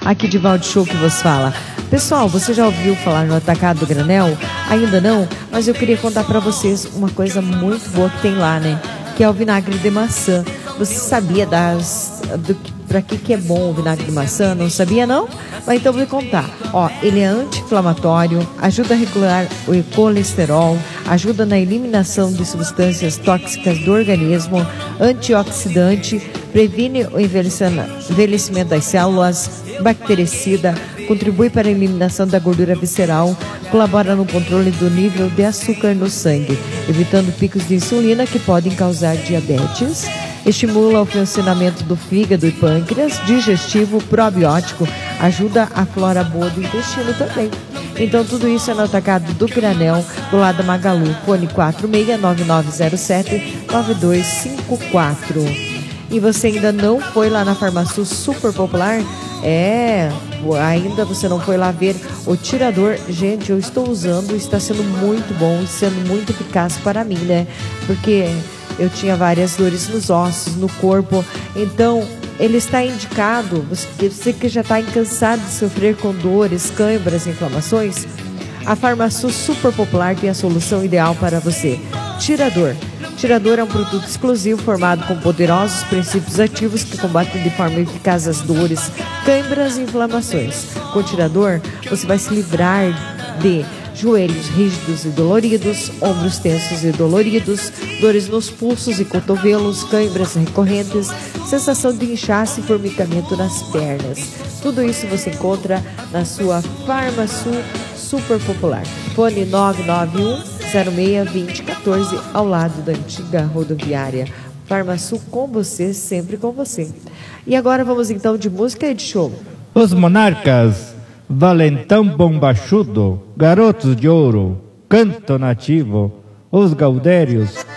Aqui de Valde Show que vos fala. Pessoal, você já ouviu falar no Atacado do Granel? Ainda não? Mas eu queria contar para vocês uma coisa muito boa que tem lá, né? Que é o vinagre de maçã. Você sabia para que é bom o vinagre de maçã? Não sabia, não? Mas então vou contar. Ó, ele é anti-inflamatório, ajuda a regular o colesterol, ajuda na eliminação de substâncias tóxicas do organismo, antioxidante, previne o envelhecimento das células, bactericida, contribui para a eliminação da gordura visceral, colabora no controle do nível de açúcar no sangue, evitando picos de insulina que podem causar diabetes, estimula o funcionamento do fígado e pâncreas, digestivo, probiótico, ajuda a flora boa do intestino também. Então tudo isso é no Atacado do Granel, do lado da Magalu, fone 469907-9254. E você ainda não foi lá na Farmasul Super Popular? Ainda você não foi lá ver o tirador? Gente, eu estou usando, está sendo muito bom, sendo muito eficaz para mim, né? Porque eu tinha várias dores nos ossos, no corpo. Então, ele está indicado, você que já está cansado de sofrer com dores, câimbras, inflamações, a Farmasul Super Popular tem a solução ideal para você. Tirador. Tirador é um produto exclusivo formado com poderosos princípios ativos que combatem de forma eficaz as dores, câimbras e inflamações. Com o Tirador, você vai se livrar de joelhos rígidos e doloridos, ombros tensos e doloridos, dores nos pulsos e cotovelos, câimbras recorrentes, sensação de inchaço e formigamento nas pernas. Tudo isso você encontra na sua Farmasul Super Popular. Fone 991-06-2014, ao lado da antiga rodoviária. Farmasul com você, sempre com você. E agora vamos então de música e de show. Os Monarcas, Valentão Bombachudo, Garotos de Ouro, Canto Nativo, Os Gaudérios,